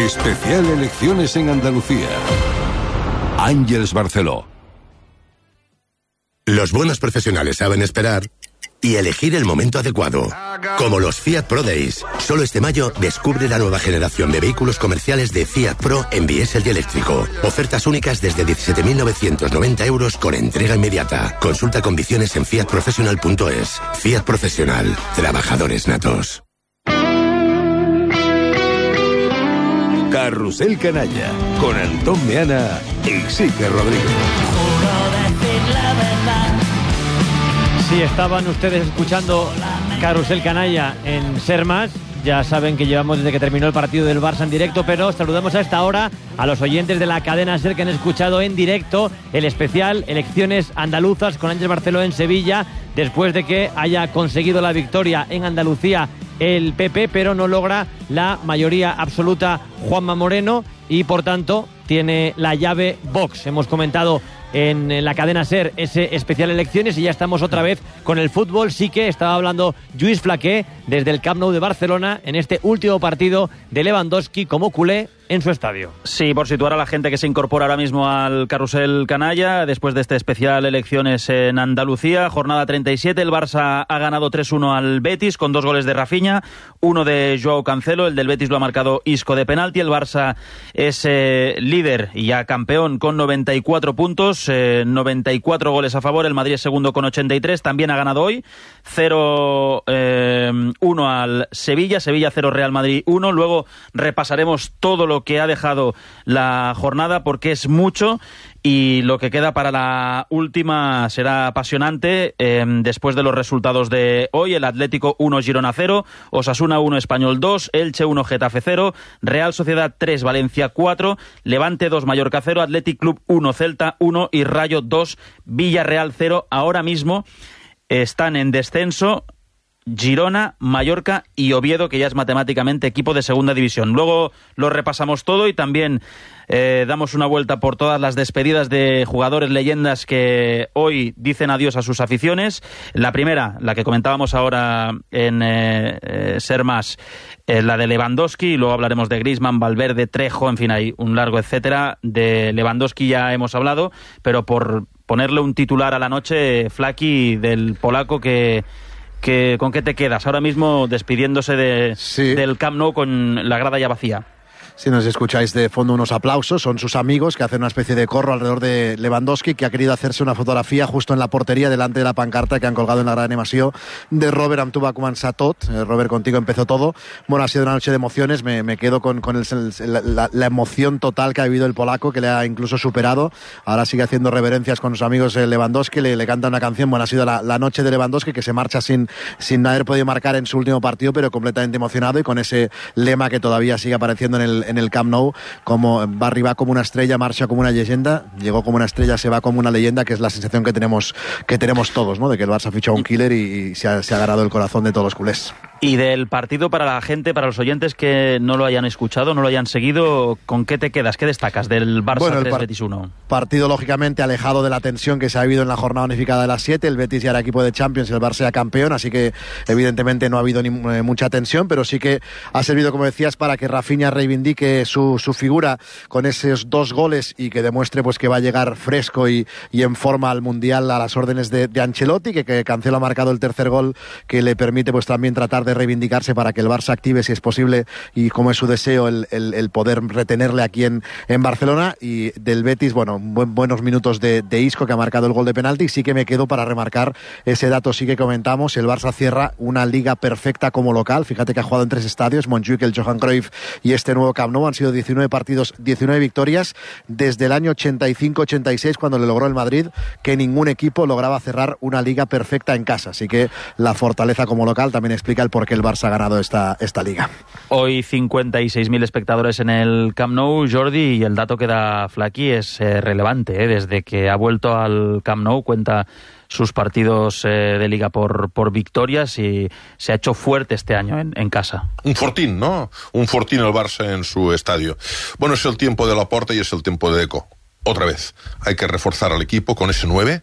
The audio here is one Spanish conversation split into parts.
Especial Elecciones en Andalucía. Ángeles Barceló. Los buenos profesionales saben esperar y elegir el momento adecuado. Como los Fiat Pro Days. Solo este mayo descubre la nueva generación de vehículos comerciales de Fiat Pro en diésel y eléctrico. Ofertas únicas desde 17.990 euros con entrega inmediata. Consulta condiciones en fiatprofessional.es. Fiat Profesional. Trabajadores natos. Carrusel Canalla, con Antón Meana y Sique Rodríguez. Si estaban ustedes escuchando Carrusel Canalla en Ser Más, ya saben que llevamos desde que terminó el partido del Barça en directo, pero saludamos a esta hora a los oyentes de la cadena SER que han escuchado en directo el especial Elecciones Andaluzas con Ángeles Barceló en Sevilla, después de que haya conseguido la victoria en Andalucía el PP, pero no logra la mayoría absoluta Juanma Moreno y por tanto tiene la llave Vox. Hemos comentado en la cadena SER ese especial Elecciones y ya estamos otra vez con el fútbol. Sí que estaba hablando Lluís Flaqué desde el Camp Nou de Barcelona en este último partido de Lewandowski como culé en su estadio. Sí, por situar a la gente que se incorpora ahora mismo al Carrusel Canalla, después de este especial Elecciones en Andalucía, jornada 37, el Barça ha ganado 3-1 al Betis con 2 goles de Rafinha, 1 de Joao Cancelo, el del Betis lo ha marcado Isco de penalti. El Barça es líder y ya campeón con 94 puntos, 94 goles a favor, el Madrid es segundo con 83, también ha ganado hoy, 0-1 al Sevilla, Sevilla 0, Real Madrid 1, luego repasaremos todo lo que ha dejado la jornada porque es mucho y lo que queda para la última será apasionante. Después de los resultados de hoy, el Atlético 1, Girona 0, Osasuna 1, Español 2, Elche 1, Getafe 0, Real Sociedad 3, Valencia 4, Levante 2, Mallorca 0, Athletic Club 1, Celta 1 y Rayo 2, Villarreal 0. Ahora mismo están en descenso Girona, Mallorca y Oviedo, que ya es matemáticamente equipo de segunda división. Luego lo repasamos todo y también damos una vuelta por todas las despedidas de jugadores leyendas que hoy dicen adiós a sus aficiones. La primera, la que comentábamos ahora en Ser Más, la de Lewandowski, y luego hablaremos de Griezmann, Valverde, Trejo, en fin, hay un largo etcétera. De Lewandowski ya hemos hablado, pero por ponerle un titular a la noche, Flaki, del polaco ¿con qué te quedas ahora mismo despidiéndose del Camp Nou con la grada ya vacía? Si nos escucháis de fondo unos aplausos, son sus amigos que hacen una especie de corro alrededor de Lewandowski, que ha querido hacerse una fotografía justo en la portería delante de la pancarta que han colgado en la gran animació de Robert amb tu va començar tot. Robert, contigo empezó todo. Bueno, ha sido una noche de emociones, me quedo con la emoción total que ha vivido el polaco, que le ha incluso superado. Ahora sigue haciendo reverencias con sus amigos Lewandowski, le canta una canción. Bueno, ha sido la noche de Lewandowski, que se marcha sin haber podido marcar en su último partido, pero completamente emocionado y con ese lema que todavía sigue apareciendo en el Camp Nou, como va arriba como una estrella, marcha como una leyenda, llegó como una estrella, se va como una leyenda, que es la sensación que tenemos todos, ¿no? De que el Barça ha fichado un killer y se ha ganado el corazón de todos los culés. Y del partido, para la gente, para los oyentes que no lo hayan escuchado, no lo hayan seguido, ¿con qué te quedas? ¿Qué destacas del Barça 3 Betis 1? Partido lógicamente alejado de la tensión que se ha vivido en la jornada unificada de las 7. El Betis ya era equipo de Champions y el Barça ya campeón, así que evidentemente no ha habido mucha tensión, pero sí que ha servido, como decías, para que Rafinha reivindique su figura con esos 2 goles y que demuestre pues que va a llegar fresco y en forma al Mundial a las órdenes de Ancelotti, que Cancelo ha marcado el tercer gol, que le permite pues también tratar de reivindicarse para que el Barça active, si es posible, y como es su deseo, el poder retenerle aquí en Barcelona. Y del Betis, bueno, buenos minutos de Isco, que ha marcado el gol de penalti. Y sí que me quedo para remarcar ese dato, sí que comentamos, el Barça cierra una liga perfecta como local. Fíjate que ha jugado en 3 estadios, Montjuic, el Johan Cruyff y este nuevo Camp Nou. Han sido 19 partidos, 19 victorias desde el año 85-86, cuando le logró el Madrid, que ningún equipo lograba cerrar una liga perfecta en casa. Así que la fortaleza como local también explica el por qué el Barça ha ganado esta liga. Hoy 56.000 espectadores en el Camp Nou, Jordi, y el dato que da Flaki es relevante. Desde que ha vuelto al Camp Nou cuenta sus partidos de Liga por victorias y se ha hecho fuerte este año en casa. Un fortín, ¿no? Un fortín el Barça en su estadio. Bueno, es el tiempo de Laporta y es el tiempo de Deco. Otra vez, hay que reforzar al equipo con ese 9,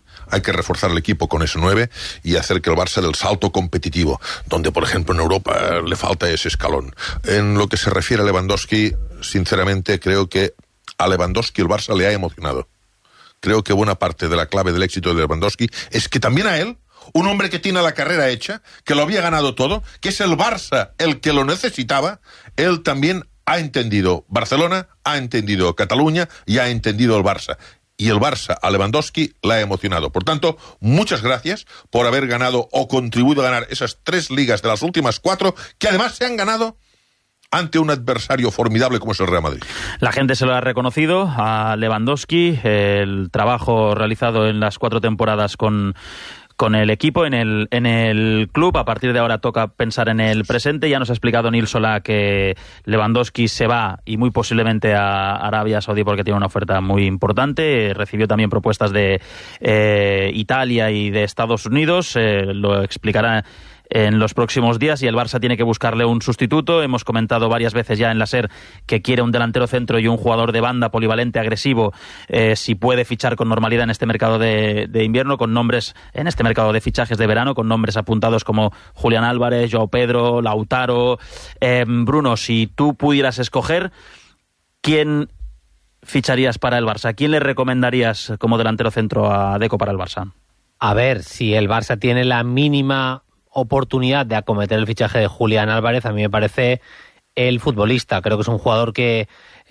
y hacer que el Barça dé el salto competitivo, donde, por ejemplo, en Europa le falta ese escalón. En lo que se refiere a Lewandowski, sinceramente, creo que a Lewandowski el Barça le ha emocionado. Creo que buena parte de la clave del éxito de Lewandowski es que también a él, un hombre que tiene la carrera hecha, que lo había ganado todo, que es el Barça el que lo necesitaba, él también ha entendido Barcelona, ha entendido Cataluña y ha entendido el Barça. Y el Barça a Lewandowski la ha emocionado. Por tanto, muchas gracias por haber ganado o contribuido a ganar esas 3 ligas de las últimas 4, que además se han ganado ante un adversario formidable como es el Real Madrid. La gente se lo ha reconocido a Lewandowski, el trabajo realizado en las 4 temporadas con el equipo, en el club. A partir de ahora toca pensar en el presente. Ya nos ha explicado Nil Solá que Lewandowski se va y muy posiblemente a Arabia Saudí porque tiene una oferta muy importante. Recibió también propuestas de Italia y de Estados Unidos. Lo explicará en los próximos días y el Barça tiene que buscarle un sustituto. Hemos comentado varias veces ya en la SER que quiere un delantero centro y un jugador de banda polivalente, agresivo, si puede fichar con normalidad en este mercado de invierno, con nombres en este mercado de fichajes de verano, con nombres apuntados como Julián Álvarez, Joao Pedro, Lautaro. Bruno, si tú pudieras escoger, ¿quién ficharías para el Barça? ¿Quién le recomendarías como delantero centro a Deco para el Barça? A ver, si el Barça tiene la mínima oportunidad de acometer el fichaje de Julián Álvarez, a mí me parece el futbolista. Creo que es un jugador que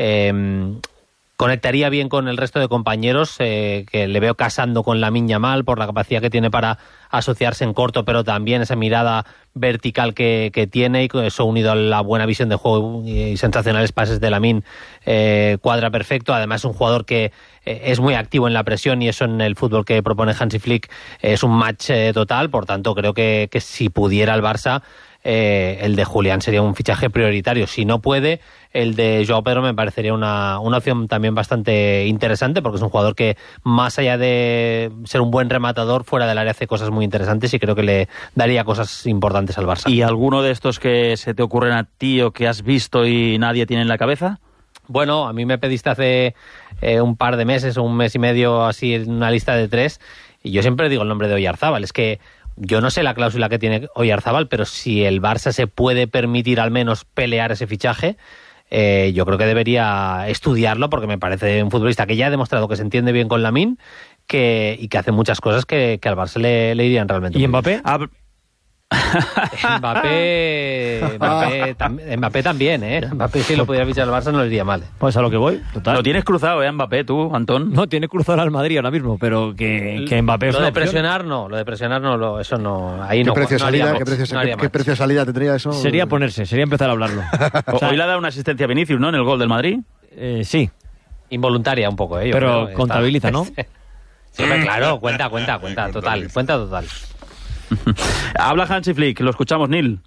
conectaría bien con el resto de compañeros, que le veo casando con Lamine Yamal por la capacidad que tiene para asociarse en corto, pero también esa mirada vertical que tiene, y eso unido a la buena visión de juego y sensacionales pases de Lamine, cuadra perfecto. Además es un jugador que es muy activo en la presión y eso en el fútbol que propone Hansi Flick es un match total. Por tanto, creo que si pudiera el Barça, el de Julián sería un fichaje prioritario. Si no puede, el de Joao Pedro me parecería una opción también bastante interesante, porque es un jugador que, más allá de ser un buen rematador, fuera del área hace cosas muy interesantes y creo que le daría cosas importantes al Barça. ¿Y alguno de estos que se te ocurren a ti o que has visto y nadie tiene en la cabeza? Bueno, a mí me pediste hace un par de meses o un mes y medio así una lista de 3 y yo siempre digo el nombre de Oyarzábal. Es que yo no sé la cláusula que tiene Oyarzábal, pero si el Barça se puede permitir al menos pelear ese fichaje, yo creo que debería estudiarlo, porque me parece un futbolista que ya ha demostrado que se entiende bien con Lamine y que hace muchas cosas que al Barça le irían realmente. ¿Y Mbappé? Mbappé también, Mbappé, si lo pudiera fichar al Barça no le iría mal. Pues a lo que voy, total. Lo tienes cruzado, Mbappé, tú, Antón. No, tiene cruzado al Madrid ahora mismo, pero que Mbappé es lo una de presionar no, eso no, ahí no. ¿Qué precio de salida tendría eso? Sería empezar a hablarlo. Hoy le ha dado una asistencia a Vinicius, ¿no?, en el gol del Madrid. Sí. Involuntaria un poco, pero creo, contabiliza, ¿no? Sí, claro, cuenta total. Habla Hansi Flick, lo escuchamos, Neil.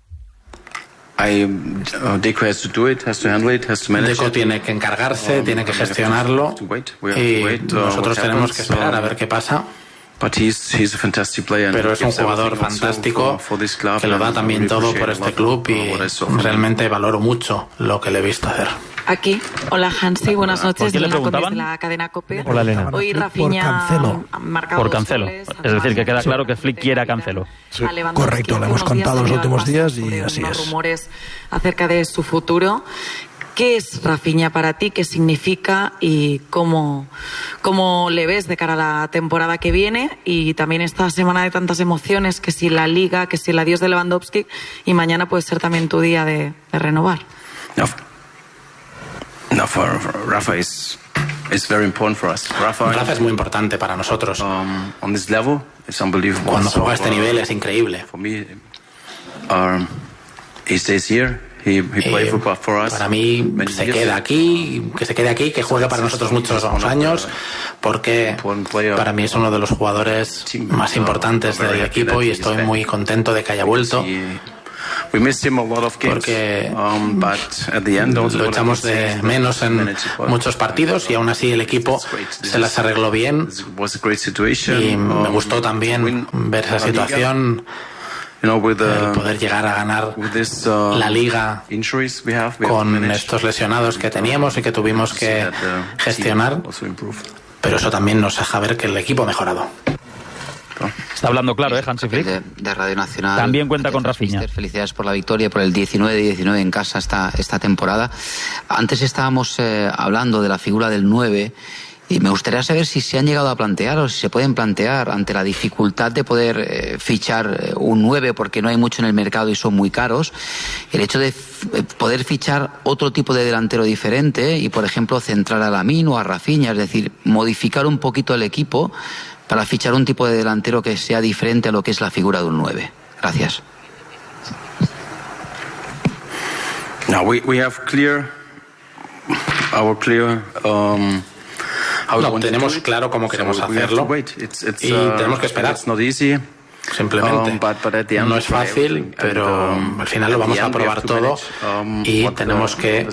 Deco tiene que encargarse, tiene que gestionarlo y nosotros tenemos que esperar a ver qué pasa. Pero es un jugador fantástico que lo da también todo por este club y realmente valoro mucho lo que le he visto hacer. Aquí. Hola, Hansi, buenas noches. ¿Por qué le preguntaban? De la cadena COPE. Hola, Elena. Hoy Rafinha ha marcado por Cancelo. Es decir, que queda claro que Flick quiere a Cancelo. Sí, correcto, lo hemos contado los últimos días y así es. Rumores acerca de su futuro. ¿Qué es Rafinha para ti? ¿Qué significa? ¿Y cómo le ves de cara a la temporada que viene? Y también esta semana de tantas emociones, que si la Liga, que si el adiós de Lewandowski, y mañana puede ser también tu día de renovar. Rafa es muy importante para nosotros. Cuando juega a este nivel es increíble. Para mí se queda aquí, que juegue para nosotros muchos años, porque para mí es uno de los jugadores más importantes del equipo y estoy muy contento de que haya vuelto. Porque lo echamos de menos en muchos partidos y aún así el equipo se las arregló bien y me gustó también ver esa situación, el poder llegar a ganar la Liga con estos lesionados que teníamos y que tuvimos que gestionar, pero eso también nos deja ver que el equipo ha mejorado. Está hablando claro, Hansi Flick. De Radio Nacional. También cuenta con Rafinha. Felicidades por la victoria, por el 19-19 en casa esta temporada. Antes estábamos hablando de la figura del 9 y me gustaría saber si se han llegado a plantear o si se pueden plantear ante la dificultad de poder fichar un 9 porque no hay mucho en el mercado y son muy caros, el hecho de poder fichar otro tipo de delantero diferente y, por ejemplo, centrar a Lamine o a Rafinha, es decir, modificar un poquito el equipo para fichar un tipo de delantero que sea diferente a lo que es la figura de un 9. Gracias. Now we have No, tenemos claro cómo queremos hacerlo y tenemos que esperar. Simplemente. No es fácil, pero al final lo vamos a probar todo y tenemos que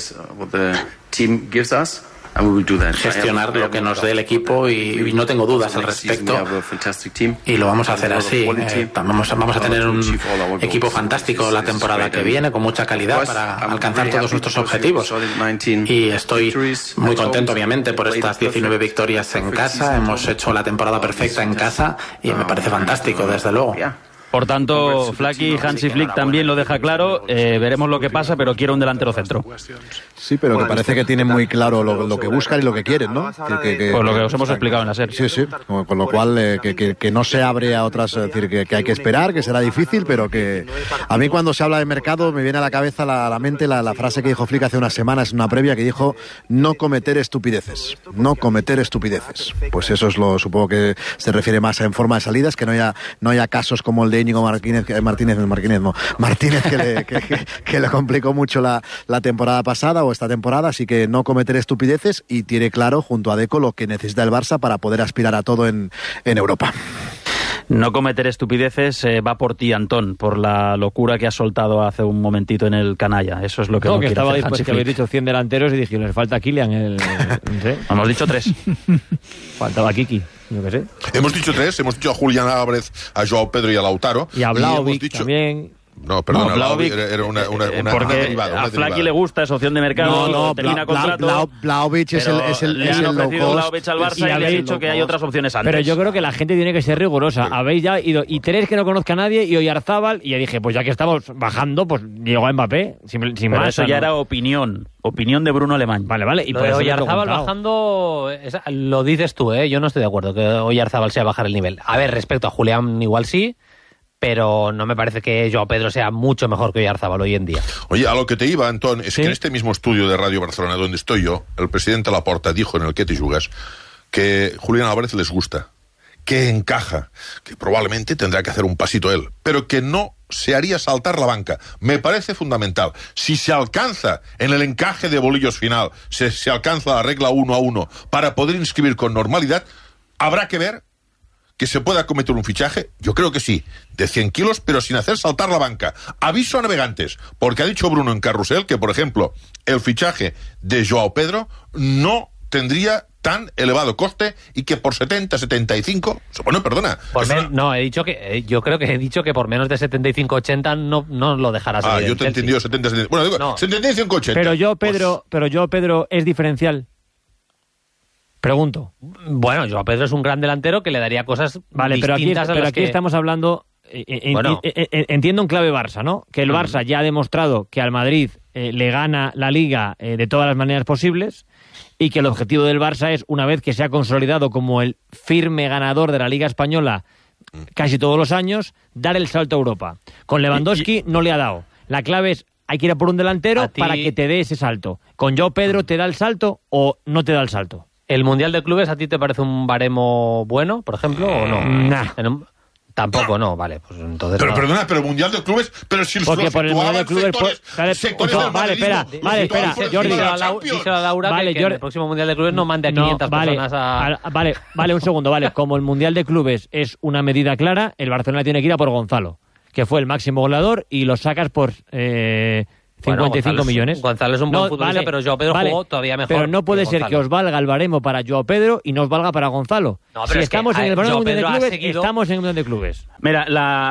gestionar lo que nos dé el equipo y no tengo dudas al respecto y lo vamos a hacer así. Vamos a tener un equipo fantástico la temporada que viene con mucha calidad para alcanzar todos nuestros objetivos y estoy muy contento obviamente por estas 19 victorias en casa. Hemos hecho la temporada perfecta en casa y me parece fantástico, desde luego. Por tanto, Flaky, Hansi Flick también lo deja claro. Veremos lo que pasa, pero quiero un delantero centro. Sí, pero que parece que tienen muy claro lo que buscan y lo que quieren, ¿no? Por lo que os hemos explicado en la serie. Sí. Con lo cual, que no se abre a otras... Es decir, que hay que esperar, que será difícil, pero que... A mí cuando se habla de mercado me viene a la cabeza, a la mente, la frase que dijo Flick hace unas semanas en una previa, que dijo: no cometer estupideces. No cometer estupideces. Pues eso es supongo que se refiere más a en forma de salidas, que no haya casos como el de Íñigo Martínez que le complicó mucho la temporada pasada o esta temporada, así que no cometer estupideces y tiene claro junto a Deco lo que necesita el Barça para poder aspirar a todo en Europa. No cometer estupideces va por ti, Antón, por la locura que has soltado hace un momentito en el canalla. Eso es lo que no quiere estaba hacer después que habéis dicho 100 delanteros y dije, les falta Kylian. Hemos dicho 3. Faltaba Kiki, yo qué sé. Hemos dicho 3, hemos dicho a Julián Álvarez, a Joao Pedro y a Lautaro. Y a Vlahovic también. No, perdona, Vlahovic era una porque a Flaky le gusta esa opción de mercado, termina contrato. Vlahovic es el le han ofrecido Vlahovic al Barça y le ha dicho que hay otras opciones antes. Pero yo creo que la gente tiene que ser rigurosa. Sí. Habéis ya ido, y 3 que no conozca a nadie, y Oyarzábal, y ya dije, pues ya que estamos bajando, pues llegó a Mbappé, sin más. Eso ya era opinión de Bruno Alemán. Vale, y por eso Oyarzábal bajando, lo dices tú, yo no estoy de acuerdo que Oyarzábal sea bajar el nivel. A ver, respecto a Julián igual sí, pero no me parece que Joao Pedro sea mucho mejor que Oyarzábal hoy en día. Oye, a lo que te iba, Antón, es que en este mismo estudio de Radio Barcelona, donde estoy yo, el presidente Laporta dijo en el Que te jugas que Julián Álvarez les gusta, que encaja, que probablemente tendrá que hacer un pasito él, pero que no se haría saltar la banca. Me parece fundamental. Si se alcanza en el encaje de bolillos final, se alcanza la regla 1-1 para poder inscribir con normalidad, habrá que ver que se pueda cometer un fichaje, yo creo que sí, de 100 kilos, pero sin hacer saltar la banca. Aviso a navegantes, porque ha dicho Bruno en Carrusel que, por ejemplo, el fichaje de Joao Pedro no tendría tan elevado coste y que por 70, 75... Bueno, perdona. No, he dicho que... yo creo que he dicho que por menos de 75, 80 no lo dejarás. Yo te he entendido 70, 70... Bueno, digo, no. 75, 80. Pero yo, Pedro, ¿es diferencial? Pregunto. Bueno, Joao Pedro es un gran delantero que le daría cosas distintas pero aquí estamos hablando... entiendo en clave Barça, ¿no? Que el Barça ya ha demostrado que al Madrid le gana la Liga de todas las maneras posibles y que el objetivo del Barça es, una vez que se ha consolidado como el firme ganador de la Liga Española casi todos los años, dar el salto a Europa. Con Lewandowski no le ha dado. La clave es, hay que ir a por un delantero para que te dé ese salto. ¿Con Joao Pedro te da el salto o no te da el salto? ¿El Mundial de Clubes a ti te parece un baremo bueno, por ejemplo, o no? Nah. Tampoco, no, vale, pues entonces... Pero perdona, pero Mundial de Clubes, pero si porque por el Mundial de Clubes... Vale, espera, Jordi. Díselo a Laura que en el próximo Mundial de Clubes no mande a 500 personas a... Vale, un segundo, como el Mundial de Clubes es una medida clara, el Barcelona tiene que ir a por Gonzalo, que fue el máximo goleador, y lo sacas por... 55 millones. Gonzalo es un buen futbolista, pero Joao Pedro jugó todavía mejor. Pero no puede ser que os valga el baremo para Joao Pedro y no os valga para Gonzalo. No, si estamos en el baremo de clubes, seguido... estamos en el Mundial de Clubes. Mira,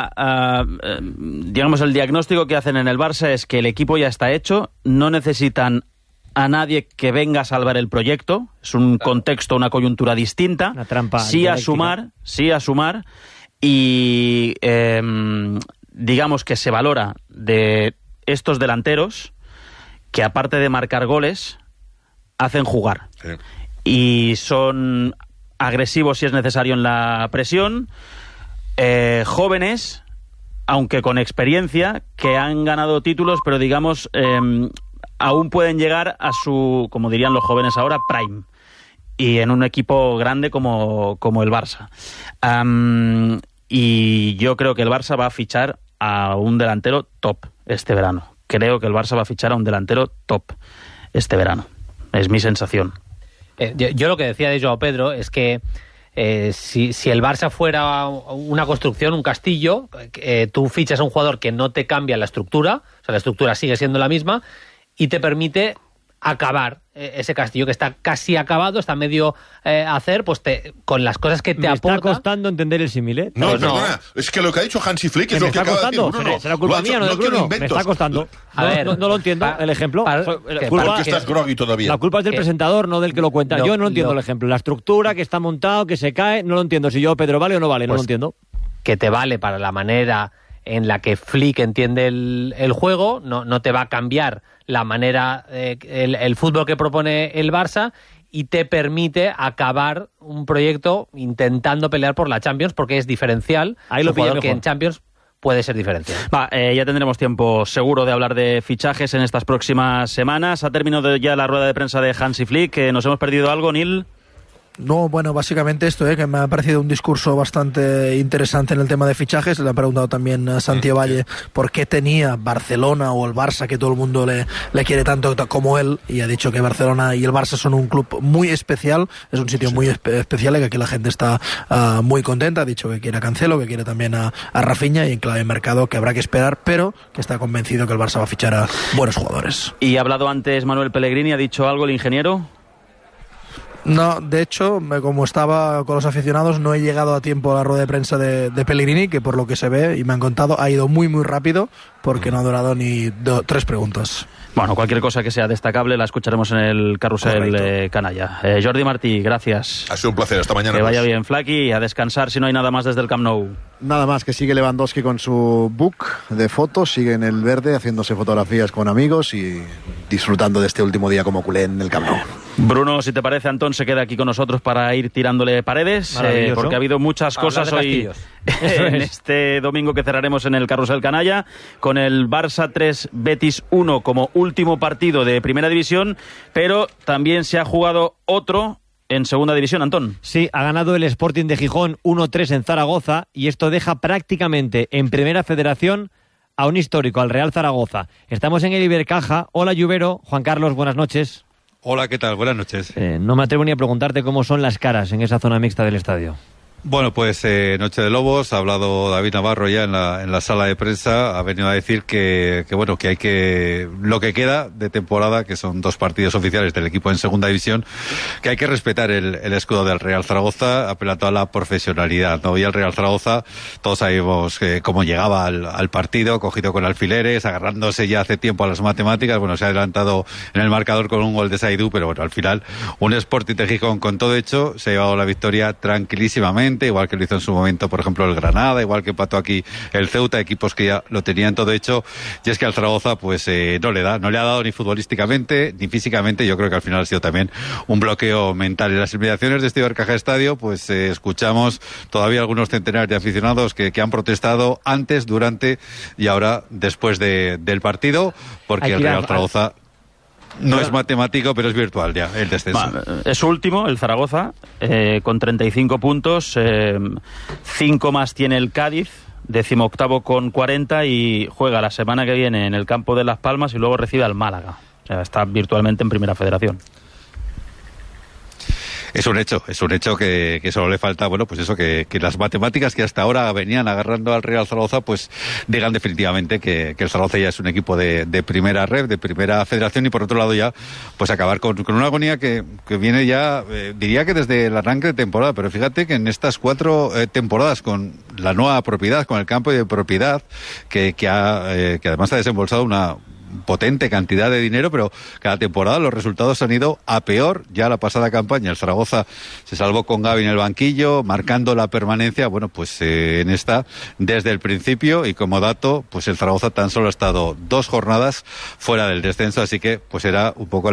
digamos, el diagnóstico que hacen en el Barça es que el equipo ya está hecho, no necesitan a nadie que venga a salvar el proyecto, es un contexto, una coyuntura distinta. Una trampa sí a sumar. y digamos que se valora de estos delanteros que, aparte de marcar goles, hacen jugar. Sí. Y son agresivos si es necesario en la presión, jóvenes, aunque con experiencia, que han ganado títulos, pero digamos, aún pueden llegar a su, como dirían los jóvenes ahora, prime. Y en un equipo grande como el Barça. Y yo creo que el Barça va a fichar a un delantero top este verano. Creo que el Barça va a fichar a un delantero top este verano. Es mi sensación. Yo lo que decía de Joao Pedro es que si el Barça fuera una construcción, un castillo, tú fichas a un jugador que no te cambia la estructura, o sea, la estructura sigue siendo la misma, y te permite acabar ese castillo que está casi acabado, está medio hacer, pues con las cosas que te aporta. Me está costando entender el símil, ¿eh? No, perdona, es que lo que ha dicho Hansi Flick es lo que acaba de decir Bruno. ¿Será culpa mía, no de Bruno? Me está costando. A ver, no lo entiendo, el ejemplo. Porque estás groggy todavía. La culpa es del presentador, no del que lo cuenta. Yo no entiendo el ejemplo. La estructura, que está montado, que se cae, no lo entiendo. Si yo, Pedro, ¿vale o no vale? No lo entiendo. Que te vale para la manera en la que Flick entiende el juego, no te va a cambiar la manera, el fútbol que propone el Barça, y te permite acabar un proyecto intentando pelear por la Champions, porque es diferencial. Ahí lo pillo que en Champions puede ser diferencial. Ya tendremos tiempo seguro de hablar de fichajes en estas próximas semanas. Ha terminado ya la rueda de prensa de Hansi Flick. ¿Nos hemos perdido algo, Neil? No, bueno, básicamente esto, que me ha parecido un discurso bastante interesante en el tema de fichajes. Le ha preguntado también a Santi Valle por qué tenía Barcelona o el Barça, que todo el mundo le quiere tanto como él, y ha dicho que Barcelona y el Barça son un club muy especial, es un sitio muy especial y que aquí la gente está muy contenta. Ha dicho que quiere a Cancelo, que quiere también a Rafinha, y en clave de mercado que habrá que esperar, pero que está convencido que el Barça va a fichar a buenos jugadores. Y ha hablado antes Manuel Pellegrini, ¿ha dicho algo el ingeniero? No, de hecho, como estaba con los aficionados, no he llegado a tiempo a la rueda de prensa de Pellegrini, que por lo que se ve y me han contado ha ido muy muy rápido, porque no ha durado ni 3 preguntas. Bueno, cualquier cosa que sea destacable la escucharemos en el carrusel canalla. Jordi Martí, gracias. Ha sido un placer, hasta mañana. Que vaya bien, Flaky, a descansar si no hay nada más desde el Camp Nou. Nada más, que sigue Lewandowski con su book de fotos, sigue en el verde haciéndose fotografías con amigos y disfrutando de este último día como culé en el Camp Nou. Bruno, si te parece, Antón se queda aquí con nosotros para ir tirándole paredes, porque ha habido muchas cosas hoy en este domingo que cerraremos en el Carrusel Canalla, con el Barça 3, Betis 1 como último partido de Primera División, pero también se ha jugado otro en Segunda División, Antón. Sí, ha ganado el Sporting de Gijón 1-3 en Zaragoza, y esto deja prácticamente en Primera Federación a un histórico, al Real Zaragoza. Estamos en el Ibercaja. Hola, Lluvero. Juan Carlos, buenas noches. Hola, ¿qué tal? Buenas noches. No me atrevo ni a preguntarte cómo son las caras en esa zona mixta del estadio. Bueno, pues Noche de Lobos, ha hablado David Navarro ya en la sala de prensa, ha venido a decir que hay que, lo que queda de temporada, que son 2 partidos oficiales del equipo en Segunda División, que hay que respetar el escudo del Real Zaragoza, apelando a la profesionalidad, ¿no? Y el Real Zaragoza, todos sabemos cómo llegaba al partido, cogido con alfileres, agarrándose ya hace tiempo a las matemáticas. Bueno, se ha adelantado en el marcador con un gol de Saidú, pero bueno, al final un Sporting de Gijón con todo hecho se ha llevado la victoria tranquilísimamente, igual que lo hizo en su momento, por ejemplo, el Granada, igual que empató aquí el Ceuta, equipos que ya lo tenían todo hecho. Y es que al Zaragoza pues no le ha dado ni futbolísticamente ni físicamente. Yo creo que al final ha sido también un bloqueo mental. En las inmediaciones de este Ibercaja Estadio pues escuchamos todavía algunos centenares de aficionados que han protestado antes, durante y ahora después del partido, porque el Real Zaragoza no es matemático, pero es virtual ya el descenso. Es último el Zaragoza, con 35 puntos, 5 más tiene el Cádiz, 18º con 40, y juega la semana que viene en el campo de Las Palmas y luego recibe al Málaga. O sea, está virtualmente en Primera Federación. Es un hecho que solo le falta, bueno, pues eso, que las matemáticas que hasta ahora venían agarrando al Real Zaragoza, pues digan definitivamente que el Zaragoza ya es un equipo de primera red, de Primera Federación, y por otro lado ya, pues acabar con una agonía que viene ya, diría que desde el arranque de temporada, pero fíjate que en estas 4 temporadas, con la nueva propiedad, con el campo de propiedad, que además ha desembolsado una potente cantidad de dinero, pero cada temporada los resultados han ido a peor. Ya la pasada campaña el Zaragoza se salvó con Gavi en el banquillo, marcando la permanencia. Bueno, pues en esta, desde el principio, y como dato, pues el Zaragoza tan solo ha estado 2 jornadas fuera del descenso, así que pues era un poco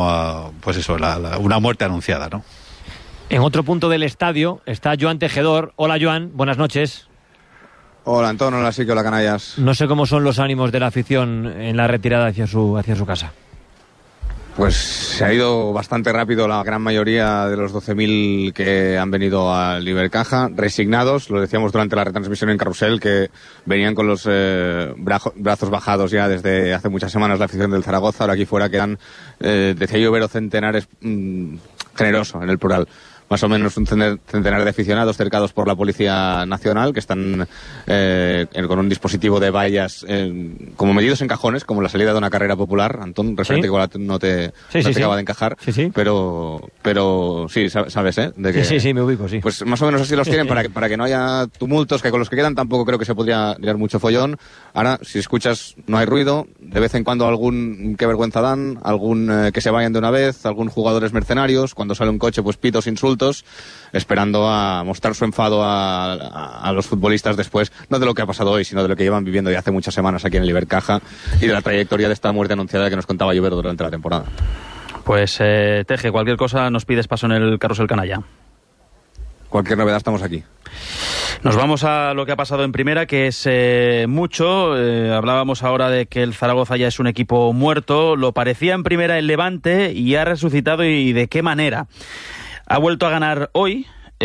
una muerte anunciada, ¿no? En otro punto del estadio está Joan Tejedor. Hola, Joan, buenas noches. Hola, Antonio, hola, Sique, hola, canallas. No sé cómo son los ánimos de la afición en la retirada hacia su casa. Pues se ha ido bastante rápido la gran mayoría de los 12.000 que han venido al Ibercaja, resignados, lo decíamos durante la retransmisión en Carrusel, que venían con los brazos bajados ya desde hace muchas semanas la afición del Zaragoza. Ahora aquí fuera quedan, decía yo, Vero, centenares, generoso en el plural, más o menos un centenar de aficionados cercados por la Policía Nacional, que están con un dispositivo de vallas como medidos en cajones, como la salida de una carrera popular. Antón, referente, igual no te acaba de encajar, pero sí, sabes, de que, sí, me ubico, sí. Pues más o menos así los tienen para que no haya tumultos, que con los que quedan tampoco creo que se podría liar mucho follón. Ahora, si escuchas, no hay ruido, de vez en cuando algún qué vergüenza dan, algún que se vayan de una vez, algún jugadores mercenarios, cuando sale un coche, pues pitos, insultos, esperando a mostrar su enfado a los futbolistas después, no de lo que ha pasado hoy, sino de lo que llevan viviendo ya hace muchas semanas aquí en el Ibercaja y de la trayectoria de esta muerte anunciada que nos contaba Llobero durante la temporada. Pues Teje, cualquier cosa nos pides paso en el Carrusel Canalla. Cualquier novedad, estamos aquí. Nos vamos a lo que ha pasado en primera, que es mucho. Hablábamos ahora de que el Zaragoza ya es un equipo muerto. Lo parecía en primera el Levante y ha resucitado, y de qué manera. Ha vuelto a ganar hoy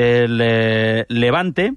el Levante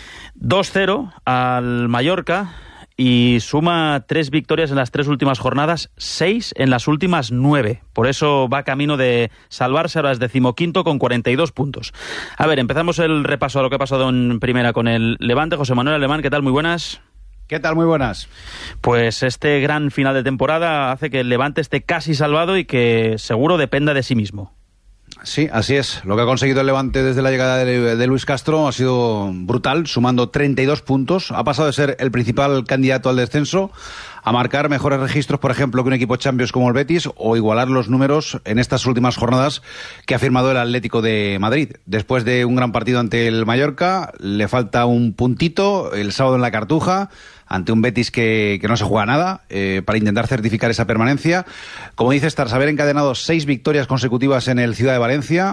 2-0 al Mallorca y suma 3 victorias en las 3 últimas jornadas, 6 en las últimas 9. Por eso va camino de salvarse, ahora es 15º con 42 puntos. A ver, empezamos el repaso a lo que ha pasado en primera con el Levante. José Manuel Alemán, ¿qué tal? Muy buenas. ¿Qué tal? Muy buenas. Pues este gran final de temporada hace que el Levante esté casi salvado y que seguro dependa de sí mismo. Sí, así es. Lo que ha conseguido el Levante desde la llegada de Luis Castro ha sido brutal, sumando 32 puntos. Ha pasado de ser el principal candidato al descenso a marcar mejores registros, por ejemplo, que un equipo Champions como el Betis, o igualar los números en estas últimas jornadas que ha firmado el Atlético de Madrid. Después de un gran partido ante el Mallorca, le falta un puntito el sábado en la Cartuja, ante un Betis que no se juega nada, para intentar certificar esa permanencia. Como dices, tras haber encadenado 6 victorias consecutivas en el Ciudad de Valencia,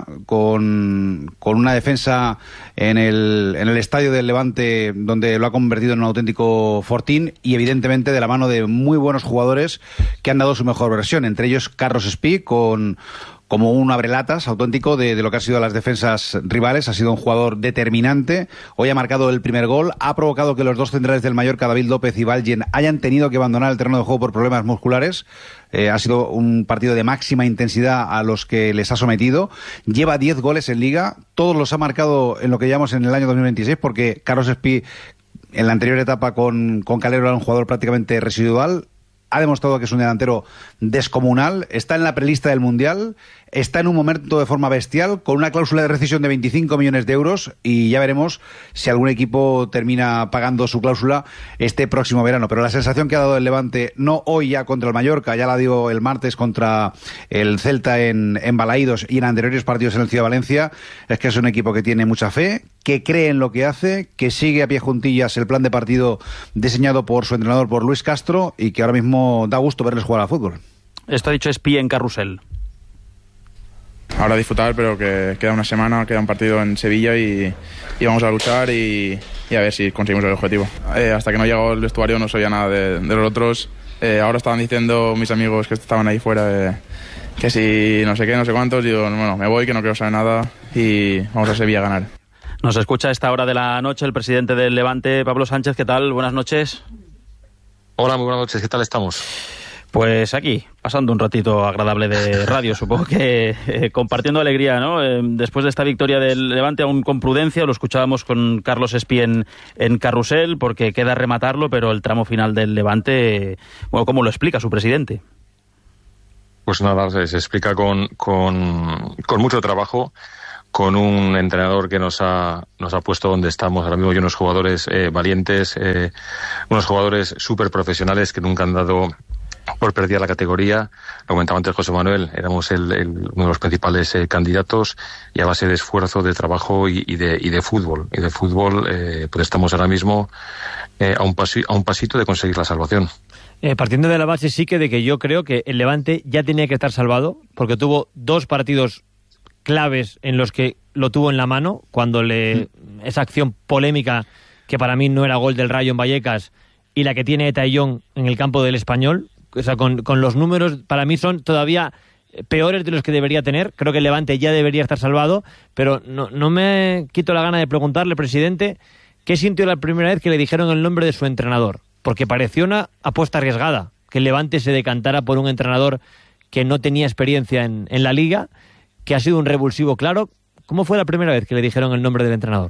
con una defensa en el estadio del Levante, donde lo ha convertido en un auténtico fortín, y evidentemente de la mano de muy buenos jugadores que han dado su mejor versión, entre ellos Carlos Espí, como un abrelatas auténtico de lo que han sido las defensas rivales. Ha sido un jugador determinante. Hoy ha marcado el primer gol, ha provocado que los 2 centrales del Mallorca, David López y Valgen, hayan tenido que abandonar el terreno de juego por problemas musculares. Ha sido un partido de máxima intensidad a los que les ha sometido. Lleva 10 goles en Liga, todos los ha marcado en lo que llamamos en el año 2026, porque Carlos Espí en la anterior etapa con Calero era un jugador prácticamente residual. Ha demostrado que es un delantero descomunal, está en la prelista del Mundial, está en un momento de forma bestial, con una cláusula de rescisión de 25 millones de euros, y ya veremos si algún equipo termina pagando su cláusula este próximo verano. Pero la sensación que ha dado el Levante, no hoy ya contra el Mallorca, ya la dio el martes contra el Celta en Balaídos y en anteriores partidos en el Ciudad de Valencia, es que es un equipo que tiene mucha fe, que cree en lo que hace, que sigue a pie juntillas el plan de partido diseñado por su entrenador, por Luis Castro, y que ahora mismo da gusto verles jugar al fútbol. Esto ha dicho Espí en Carrusel. Ahora disfrutar, pero que queda una semana, queda un partido en Sevilla y vamos a luchar y a ver si conseguimos el objetivo. Hasta que no llegó el vestuario no sabía nada de los otros. Ahora estaban diciendo mis amigos que estaban ahí fuera que si no sé qué, no sé cuántos. Digo, bueno, me voy, que no quiero saber nada y vamos a Sevilla a ganar. Nos escucha a esta hora de la noche el presidente del Levante, Pablo Sánchez. ¿Qué tal? Buenas noches. Hola, muy buenas noches. ¿Qué tal estamos? Pues aquí, pasando un ratito agradable de radio, supongo que compartiendo alegría, ¿no? Después de esta victoria del Levante, aún con prudencia, lo escuchábamos con Carlos Espí en Carrusel, porque queda rematarlo, pero el tramo final del Levante, bueno, ¿cómo lo explica su presidente? Pues nada, se explica con mucho trabajo, con un entrenador que nos ha puesto donde estamos ahora mismo, y unos jugadores valientes, unos jugadores súper profesionales que nunca han dado perdida la categoría. Lo comentaba antes José Manuel, éramos uno de los principales candidatos, y a base de esfuerzo, de trabajo y de fútbol. Y de fútbol, pues estamos ahora mismo a un pasito de conseguir la salvación. Partiendo de la base de que yo creo que el Levante ya tenía que estar salvado, porque tuvo 2 partidos claves en los que lo tuvo en la mano, cuando esa acción polémica que para mí no era gol del Rayo en Vallecas, y la que tiene Taillon en el campo del Español. O sea, con los números para mí son todavía peores de los que debería tener. Creo que el Levante ya debería estar salvado, pero no me quito la gana de preguntarle, presidente, ¿qué sintió la primera vez que le dijeron el nombre de su entrenador? Porque pareció una apuesta arriesgada, que el Levante se decantara por un entrenador que no tenía experiencia en la Liga, que ha sido un revulsivo claro. ¿Cómo fue la primera vez que le dijeron el nombre del entrenador?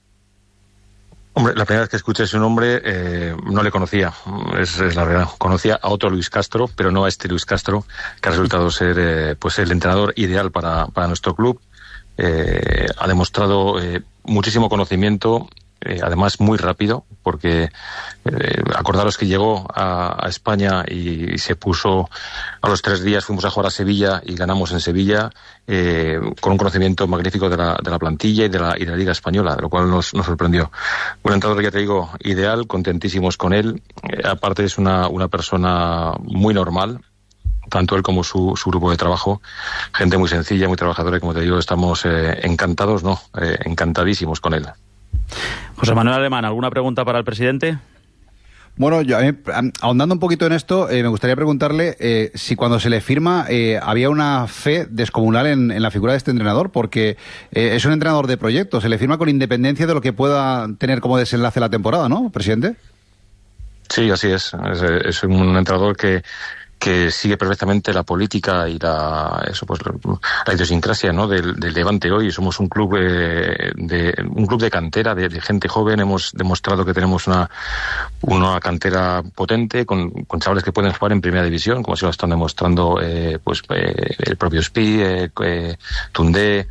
Hombre, la primera vez que escuché su nombre no le conocía, es la verdad. Conocía a otro Luis Castro, pero no a este Luis Castro, que ha resultado ser pues el entrenador ideal para nuestro club. Ha demostrado muchísimo conocimiento, además muy rápido, porque acordaros que llegó a España y se puso a los 3 días, fuimos a jugar a Sevilla y ganamos en Sevilla, con un conocimiento magnífico de la plantilla y de la Liga Española, de lo cual nos sorprendió. Un entrenador, ya te digo, ideal, contentísimos con él. Aparte es una persona muy normal, tanto él como su grupo de trabajo, gente muy sencilla, muy trabajadora, y como te digo, estamos encantados, encantadísimos con él. José Manuel Alemán, ¿alguna pregunta para el presidente? Bueno, yo, ahondando un poquito en esto, me gustaría preguntarle si cuando se le firma había una fe descomunal en la figura de este entrenador, porque es un entrenador de proyecto, se le firma con independencia de lo que pueda tener como desenlace la temporada, ¿no, presidente? Sí, así es. Es un entrenador que sigue perfectamente la política y la idiosincrasia, ¿no?, del Levante hoy. Somos un club de cantera, de gente joven. Hemos demostrado que tenemos una cantera potente con chavales que pueden jugar en primera división, como así lo están demostrando el propio Spi, Tundé,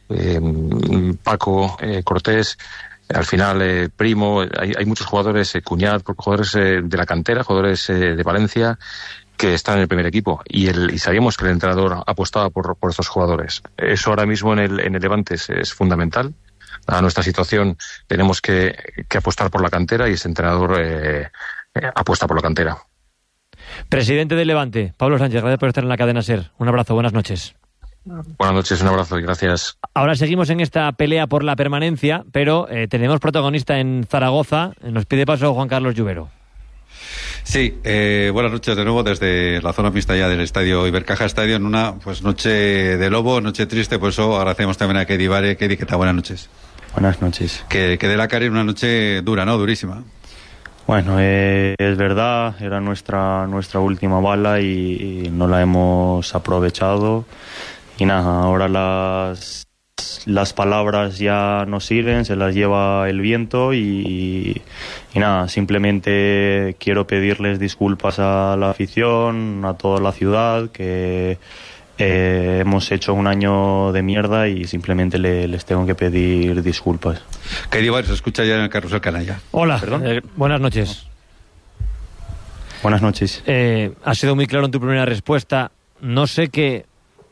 Paco, Cortés. Al final, Primo, hay muchos jugadores, Cuñat, jugadores de la cantera, jugadores de Valencia, que están en el primer equipo, y sabíamos que el entrenador apostaba por estos jugadores. Eso ahora mismo en el Levante es fundamental. A nuestra situación tenemos que apostar por la cantera, y ese entrenador apuesta por la cantera. Presidente del Levante, Pablo Sánchez, gracias por estar en la cadena SER. Un abrazo, buenas noches. Buenas noches, un abrazo y gracias. Ahora seguimos en esta pelea por la permanencia, pero tenemos protagonista en Zaragoza. Nos pide paso Juan Carlos Lluvero. Sí, buenas noches de nuevo desde la zona mixta ya del estadio Ibercaja Estadio, en una noche de lobo, noche triste. Por eso agradecemos también a Kedi Bare. Kedi, ¿qué tal? Buenas noches. Buenas noches. Que de la cara en una noche dura, ¿no? Durísima. Bueno, es verdad, era nuestra última bala y no la hemos aprovechado. Y nada, ahora las palabras ya no sirven, se las lleva el viento y nada, simplemente quiero pedirles disculpas a la afición, a toda la ciudad, que hemos hecho un año de mierda y simplemente les tengo que pedir disculpas. Querido, se escucha ya en el Carrusel Canalla. Hola, buenas noches. Buenas noches. Has sido muy claro en tu primera respuesta. No sé qué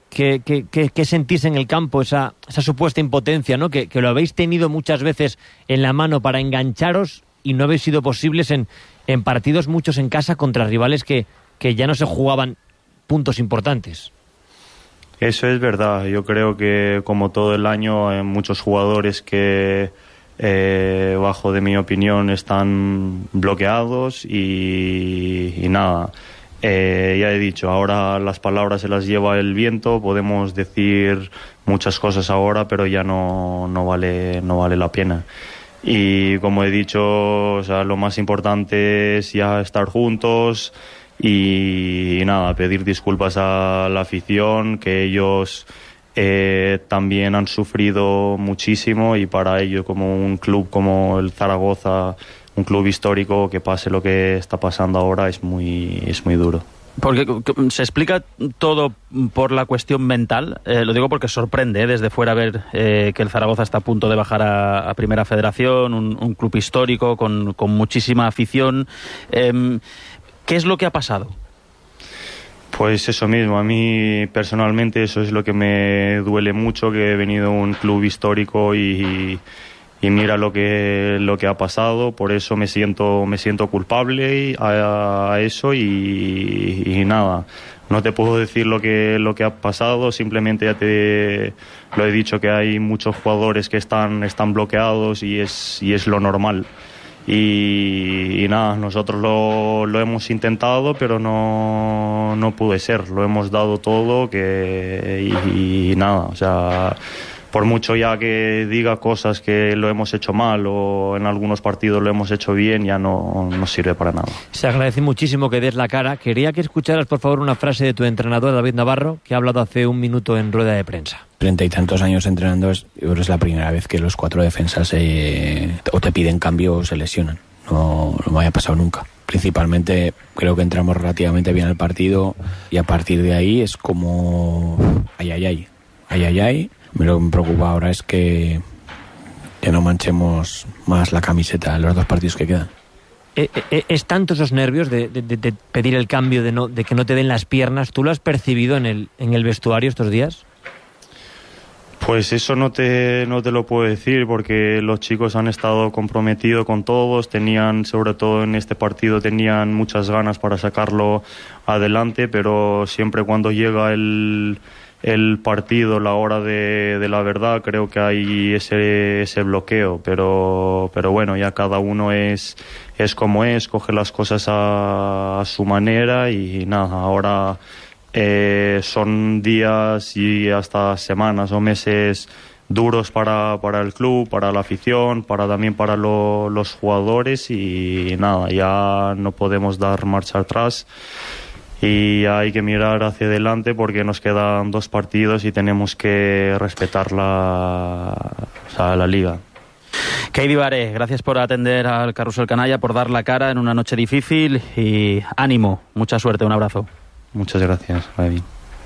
sentís en el campo, esa supuesta impotencia, ¿no? Que lo habéis tenido muchas veces en la mano para engancharos y no habéis sido posibles en partidos, muchos en casa, contra rivales que ya no se jugaban puntos importantes. Eso es verdad. Yo creo que, como todo el año, hay muchos jugadores que, bajo de mi opinión, están bloqueados y nada. Ya he dicho, ahora las palabras se las lleva el viento, podemos decir muchas cosas ahora, pero ya no vale la pena. Y como he dicho, o sea, lo más importante es ya estar juntos y nada, pedir disculpas a la afición, que ellos también han sufrido muchísimo, y para ello, como un club como el Zaragoza, un club histórico, que pase lo que está pasando ahora es muy duro. Porque se explica todo por la cuestión mental. Lo digo porque sorprende desde fuera ver que el Zaragoza está a punto de bajar a Primera Federación, un club histórico con muchísima afición. ¿Qué es lo que ha pasado? Pues eso mismo, a mí personalmente eso es lo que me duele mucho, que he venido a un club histórico y mira lo que ha pasado, por eso me siento culpable a eso y nada, no te puedo decir lo que ha pasado, simplemente ya te lo he dicho, que hay muchos jugadores que están bloqueados y es lo normal. Y nada, nosotros lo hemos intentado, pero no pude ser, lo hemos dado todo y nada, o sea, por mucho ya que diga cosas que lo hemos hecho mal o en algunos partidos lo hemos hecho bien, ya no sirve para nada. Se agradece muchísimo que des la cara. Quería que escucharas, por favor, una frase de tu entrenador, David Navarro, que ha hablado hace un minuto en rueda de prensa. 30 y tantos años entrenando, yo creo que es la primera vez que los 4 defensas o te piden cambio o se lesionan. No me había pasado nunca. Principalmente creo que entramos relativamente bien al partido y a partir de ahí es como ay. Lo que me preocupa ahora es que no manchemos más la camiseta en los 2 partidos que quedan. ¿Es tanto esos nervios de pedir el cambio, de que no te den las piernas? ¿Tú lo has percibido en el vestuario estos días? Pues eso no te lo puedo decir, porque los chicos han estado comprometidos con todos, sobre todo en este partido, tenían muchas ganas para sacarlo adelante, pero siempre cuando llega el partido, la hora de la verdad, creo que hay ese bloqueo, pero bueno, ya cada uno es como es, coge las cosas a su manera y nada, ahora son días y hasta semanas o meses duros para el club, para la afición, también para los jugadores y nada, ya no podemos dar marcha atrás. Y hay que mirar hacia adelante porque nos quedan 2 partidos y tenemos que respetar la liga. Keidi Baré, gracias por atender al Carrusel Canalla, por dar la cara en una noche difícil y ánimo, mucha suerte, un abrazo. Muchas gracias, David.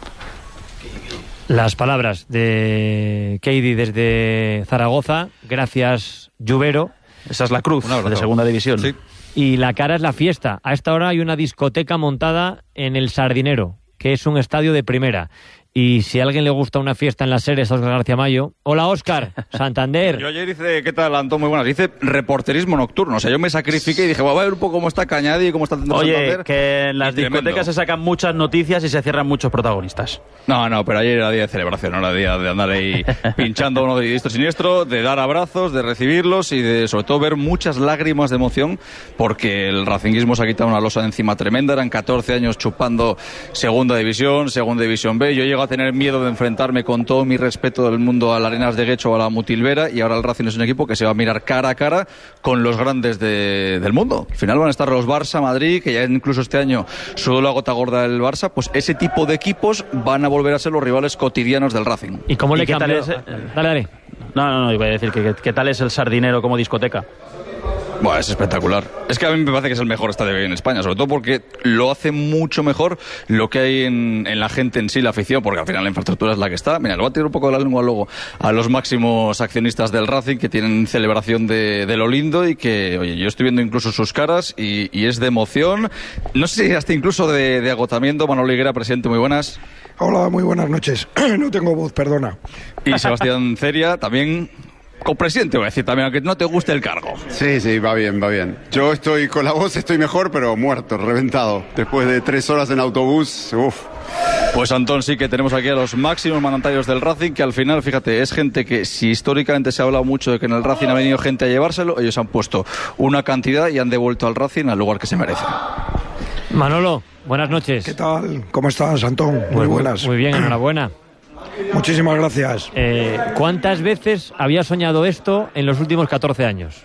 Las palabras de Keidi desde Zaragoza. Gracias, Lluvero. Esa es la cruz de segunda división. Sí. Y la cara es la fiesta. A esta hora hay una discoteca montada en el Sardinero, que es un estadio de primera. Y si a alguien le gusta una fiesta en las series, a Óscar García Mayo. Hola, Óscar, Santander. Yo ayer hice, ¿qué tal, Antón? Muy buenas. Hice reporterismo nocturno. O sea, yo me sacrifiqué y dije, voy a ver un poco cómo está Cañadi y cómo está Santander. Oye, que en las discotecas se sacan muchas noticias y se cierran muchos protagonistas. No, pero ayer era día de celebración, no era día de andar ahí pinchando uno de diestro siniestro, de dar abrazos, de recibirlos y de, sobre todo, ver muchas lágrimas de emoción, porque el racinguismo se ha quitado una losa de encima tremenda. Eran 14 años chupando segunda división B. Yo llego a tener miedo de enfrentarme con todo mi respeto del mundo al Arenas de Guecho o a la Mutilvera, y ahora el Racing es un equipo que se va a mirar cara a cara con los grandes del mundo. Al final van a estar los Barça, Madrid, que ya incluso este año sudó la gota gorda del Barça. Pues ese tipo de equipos van a volver a ser los rivales cotidianos del Racing. ¿Y cómo le cambió? Dale. No, iba a decir que ¿qué tal es el Sardinero como discoteca? Bueno, es espectacular. Es que a mí me parece que es el mejor estadio en España, sobre todo porque lo hace mucho mejor lo que hay en la gente en sí, la afición, porque al final la infraestructura es la que está. Mira, le voy a tirar un poco de la lengua luego a los máximos accionistas del Racing, que tienen celebración de lo lindo y que, oye, yo estoy viendo incluso sus caras y es de emoción. No sé si hasta incluso de agotamiento. Manolo Higuera, presidente, muy buenas. Hola, muy buenas noches. No tengo voz, perdona. Y Sebastián Ceria, también copresidente, voy a decir también, aunque no te guste el cargo. Sí, va bien. Yo estoy con la voz, estoy mejor, pero muerto, reventado. Después de 3 horas en autobús, Pues Antón, sí que tenemos aquí a los máximos mandatarios del Racing, que al final, fíjate, es gente que, si históricamente se ha hablado mucho de que en el Racing ha venido gente a llevárselo, ellos han puesto una cantidad y han devuelto al Racing al lugar que se merece. Manolo, buenas noches. ¿Qué tal? ¿Cómo estás, Antón? Muy buenas. Muy bien, enhorabuena. Muchísimas gracias. ¿Cuántas veces había soñado esto en los últimos 14 años?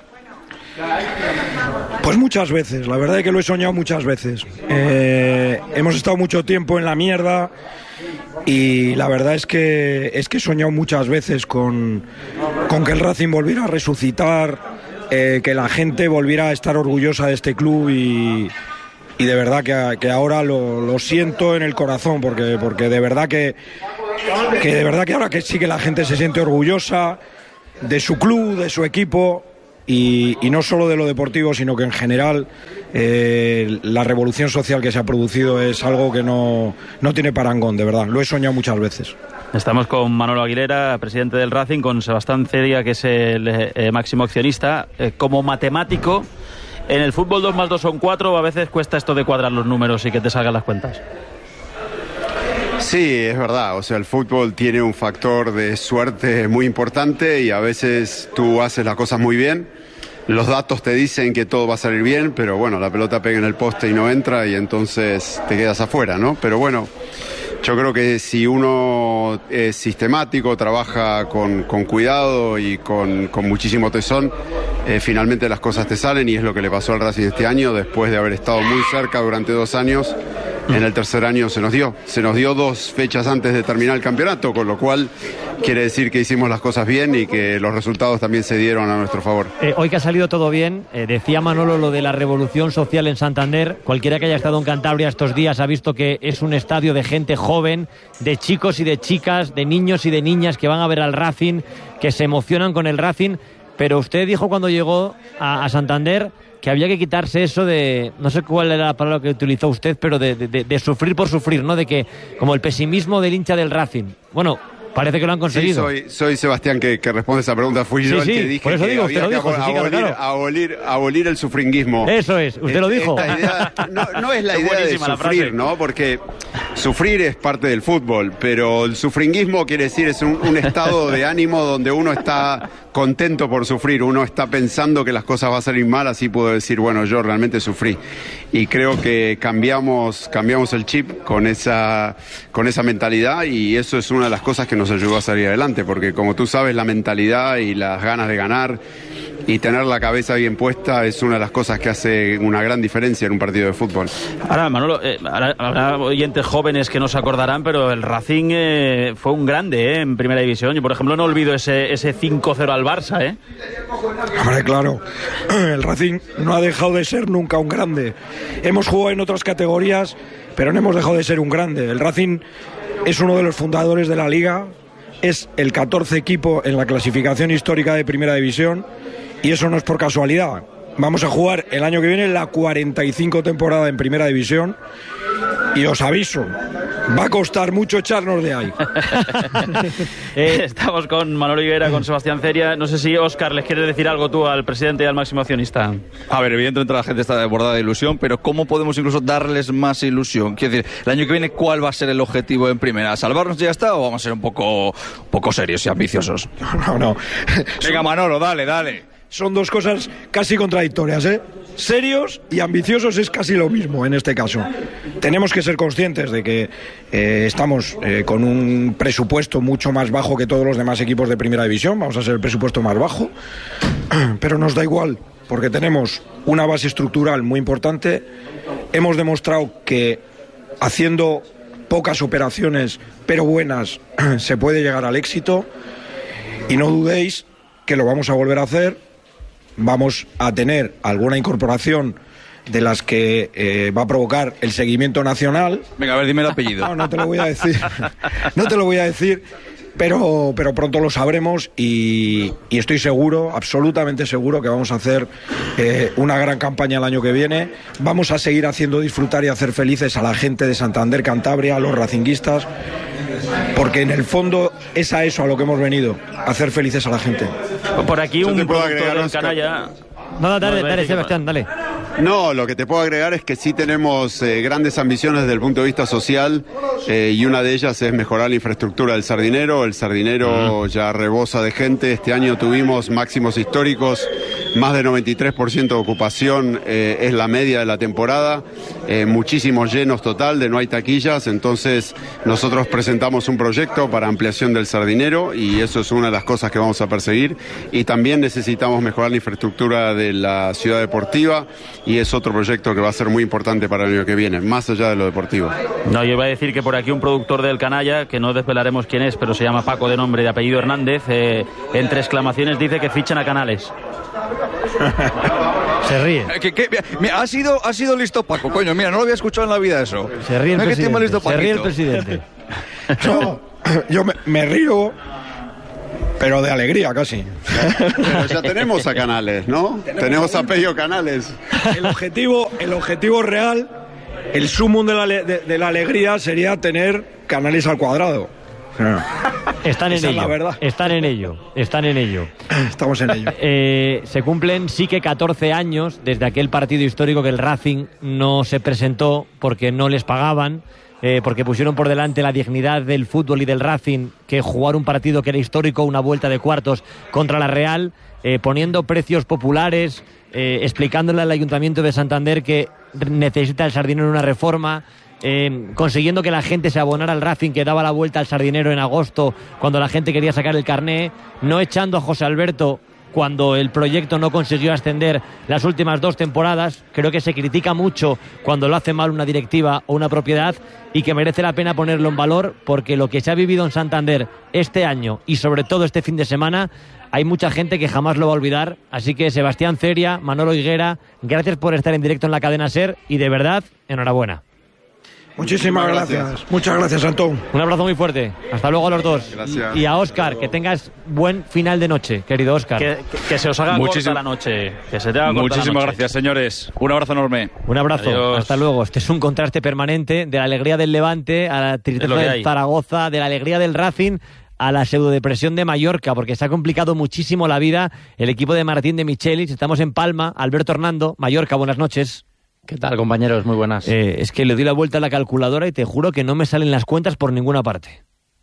Pues muchas veces, la verdad es que lo he soñado muchas veces. Hemos estado mucho tiempo en la mierda y la verdad es que he soñado muchas veces con que el Racing volviera a resucitar, que la gente volviera a estar orgullosa de este club y de verdad que ahora lo siento en el corazón, porque de verdad que ahora que sí que la gente se siente orgullosa de su club, de su equipo, y no solo de lo deportivo, sino que en general la revolución social que se ha producido es algo que no tiene parangón, de verdad. Lo he soñado muchas veces. Estamos con Manolo Aguilera, presidente del Racing, con Sebastián Ceria, que es el máximo accionista. Como matemático, en el fútbol 2 más 2 son 4, a veces cuesta esto de cuadrar los números y que te salgan las cuentas. Sí, es verdad, o sea, el fútbol tiene un factor de suerte muy importante y a veces tú haces las cosas muy bien, los datos te dicen que todo va a salir bien, pero bueno, la pelota pega en el poste y no entra y entonces te quedas afuera, ¿no? Pero bueno, yo creo que si uno es sistemático, trabaja con cuidado y con muchísimo tesón, finalmente las cosas te salen, y es lo que le pasó al Racing este año, después de haber estado muy cerca durante 2 años. En el tercer año se nos dio 2 fechas antes de terminar el campeonato, con lo cual quiere decir que hicimos las cosas bien y que los resultados también se dieron a nuestro favor. Hoy que ha salido todo bien, decía Manolo lo de la revolución social en Santander. Cualquiera que haya estado en Cantabria estos días ha visto que es un estadio de gente joven, de chicos y de chicas, de niños y de niñas que van a ver al Racing, que se emocionan con el Racing. Pero usted dijo cuando llegó a Santander que había que quitarse eso de, no sé cuál era la palabra que utilizó usted, pero de sufrir por sufrir, ¿no? De que, como el pesimismo del hincha del Racing. Bueno, parece que lo han conseguido. Sí, soy Sebastián que responde esa pregunta. Fui yo el que dije por eso que digo, había que abolir el sufringuismo. Eso es, usted lo dijo. Esta idea, no es la idea de sufrir, ¿no? Porque sufrir es parte del fútbol, pero el sufringuismo quiere decir es un estado de ánimo donde uno está contento por sufrir, uno está pensando que las cosas van a salir mal, así puedo decir, bueno, yo realmente sufrí. Y creo que cambiamos el chip con esa mentalidad, y eso es una de las cosas que nos ayudó a salir adelante, porque como tú sabes, la mentalidad y las ganas de ganar y tener la cabeza bien puesta es una de las cosas que hace una gran diferencia en un partido de fútbol. Ahora, Manolo, habrá oyentes jóvenes que no se acordarán, pero el Racing fue un grande en Primera División. Yo, por ejemplo, no olvido ese 5-0 al Barça, ¿eh? Hombre, claro, el Racing no ha dejado de ser nunca un grande. Hemos jugado en otras categorías, pero no hemos dejado de ser un grande. El Racing es uno de los fundadores de la Liga, es el 14 equipo en la clasificación histórica de Primera División, y eso no es por casualidad. Vamos a jugar el año que viene la 45 temporada en Primera División, y os aviso, va a costar mucho echarnos de ahí. Estamos con Manolo Higuera, con Sebastián Ceria. No sé si, Óscar, ¿les quieres decir algo tú al presidente y al máximo accionista? A ver, evidentemente la gente está desbordada de ilusión, pero ¿cómo podemos incluso darles más ilusión? Quiero decir, el año que viene, ¿cuál va a ser el objetivo en Primera? ¿Salvarnos y ya está, o vamos a ser un poco serios y ambiciosos? No. Venga, Manolo, dale. Son dos cosas casi contradictorias, ¿eh? Serios y ambiciosos es casi lo mismo en este caso. Tenemos que ser conscientes de que estamos con un presupuesto mucho más bajo que todos los demás equipos de Primera División. Vamos a ser el presupuesto más bajo, pero nos da igual, porque tenemos una base estructural muy importante. Hemos demostrado que haciendo pocas operaciones, pero buenas, se puede llegar al éxito, y no dudéis que lo vamos a volver a hacer. Vamos a tener alguna incorporación de las que va a provocar el seguimiento nacional. Venga, a ver, dime el apellido. No te lo voy a decir. Pero pronto lo sabremos, y estoy seguro, absolutamente seguro, que vamos a hacer una gran campaña el año que viene. Vamos a seguir haciendo disfrutar y hacer felices a la gente de Santander, Cantabria, a los racinguistas, porque en el fondo es a eso a lo que hemos venido, a hacer felices a la gente. Por aquí un productor del canalla. No, dale, Sebastián, dale. No, lo que te puedo agregar es que sí tenemos grandes ambiciones desde el punto de vista social, y una de ellas es mejorar la infraestructura del Sardinero. El Sardinero ya rebosa de gente. Este año tuvimos máximos históricos, más de 93% de ocupación es la media de la temporada, muchísimos llenos total, de no hay taquillas. Entonces nosotros presentamos un proyecto para ampliación del Sardinero, y eso es una de las cosas que vamos a perseguir. Y también necesitamos mejorar la infraestructura de la ciudad deportiva, y es otro proyecto que va a ser muy importante para el año que viene, más allá de lo deportivo. No, yo iba a decir que por aquí un productor del canalla, que no desvelaremos quién es, pero se llama Paco, de nombre y de apellido Hernández, entre exclamaciones dice que fichan a Canales. Se ríe. Mira, ha sido listo Paco, coño, mira, no lo había escuchado en la vida eso. Se ríe el presidente. Se ríe el presidente. No, yo me río Pero de alegría casi. Pero ya tenemos a Canales, ¿no? Tenemos a Pello Canales. El objetivo real, el sumum de la alegría sería tener Canales al cuadrado. Están en Esa es ello. la verdad. Están en ello. Estamos en ello. Se cumplen sí que 14 años desde aquel partido histórico que el Racing no se presentó porque no les pagaban, porque pusieron por delante la dignidad del fútbol y del Racing que jugar un partido que era histórico, una vuelta de cuartos contra la Real, poniendo precios populares, explicándole al Ayuntamiento de Santander que necesita el Sardinero una reforma, consiguiendo que la gente se abonara al Racing, que daba la vuelta al Sardinero en agosto cuando la gente quería sacar el carné, no echando a José Alberto cuando el proyecto no consiguió ascender las últimas 2 temporadas. Creo que se critica mucho cuando lo hace mal una directiva o una propiedad y que merece la pena ponerlo en valor, porque lo que se ha vivido en Santander este año y sobre todo este fin de semana, hay mucha gente que jamás lo va a olvidar. Así que Sebastián Ceria, Manolo Higuera, gracias por estar en directo en la cadena SER y de verdad, enhorabuena. Muchísimas gracias. Muchas gracias, Antón. Un abrazo muy fuerte. Hasta luego a los dos. Gracias. Y a Óscar, que tengas buen final de noche, querido Óscar. Que se os haga corta la noche. Que se te haga corta la noche. Muchísimas gracias, señores. Un abrazo enorme. Un abrazo. Adiós. Hasta luego. Este es un contraste permanente de la alegría del Levante a la tristeza del Zaragoza, de la alegría del Racing a la pseudodepresión de Mallorca, porque se ha complicado muchísimo la vida el equipo de Martín de Michelis. Estamos en Palma. Alberto Hernando, Mallorca, buenas noches. ¿Qué tal, compañeros? Muy buenas. Es que le doy la vuelta a la calculadora y te juro que no me salen las cuentas por ninguna parte.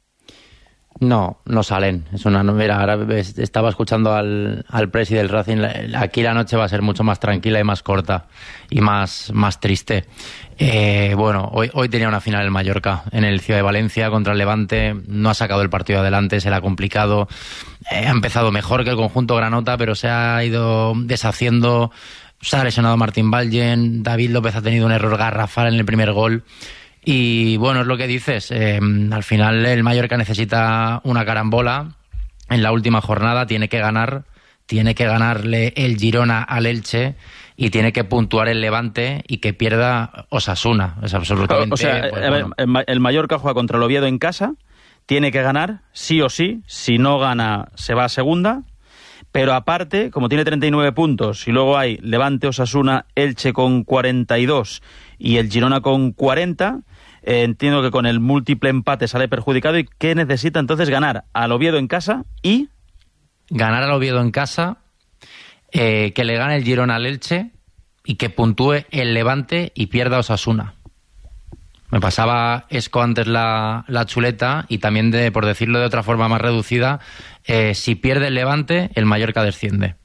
No salen. Es una mira, ahora estaba escuchando al presi del Racing. Aquí la noche va a ser mucho más tranquila y más corta y más triste. Bueno, hoy tenía una final el Mallorca en el Ciudad de Valencia contra el Levante. No ha sacado el partido adelante, se le ha complicado. Ha empezado mejor que el conjunto granota, pero se ha ido deshaciendo. Se ha lesionado Martín Valgen, David López ha tenido un error garrafal en el primer gol. Y bueno, es lo que dices, al final el Mallorca necesita una carambola en la última jornada, tiene que ganarle el Girona al Elche y tiene que puntuar el Levante y que pierda Osasuna. Es absolutamente... O sea, pues, bueno. el Mallorca juega contra el Oviedo en casa, tiene que ganar, sí o sí, si no gana se va a segunda. Pero aparte, como tiene 39 puntos y luego hay Levante, Osasuna, Elche con 42 y el Girona con 40, entiendo que con el múltiple empate sale perjudicado. ¿Y qué necesita entonces? Ganar al Oviedo en casa y... Ganar al Oviedo en casa, que le gane el Girona al Elche y que puntúe el Levante y pierda Osasuna. Me pasaba Esco antes la chuleta y también, por decirlo de otra forma más reducida, si pierde el Levante, el Mallorca desciende.